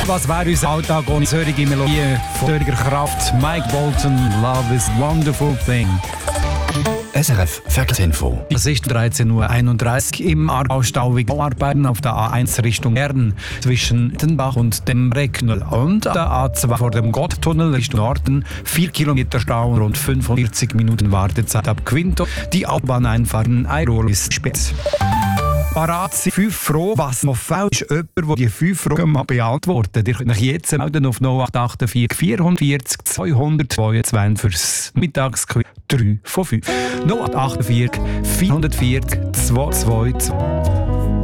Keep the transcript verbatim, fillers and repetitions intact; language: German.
was wäre unser Alltag ohne solche Melodie von solcher Kraft? Mike Bolton, Love is a Wonderful Thing. S R F Verkehrsinfo. Es ist dreizehn Uhr einunddreißig im Aargau Stau wegen Bauarbeiten auf der A eins Richtung Bern zwischen Denbach und dem Recknel und der A zwei vor dem Gotttunnel Richtung Norden. vier Kilometer Stau und rund fünfundvierzig Minuten Wartezeit ab Quinto. Die Autobahneinfahrten Eirol ist spät. Parat sind fünf Fragen. Was noch fehlt, ist jemand, der die fünf Fragen mal beantwortet. Ihr könnt euch jetzt melden auf null acht acht vier vierundvierzig zweihundertzweiundzwanzig fürs Mittagsquiz drei von fünf. null acht acht vier vierundvierzig zweihundertzweiundzwanzig.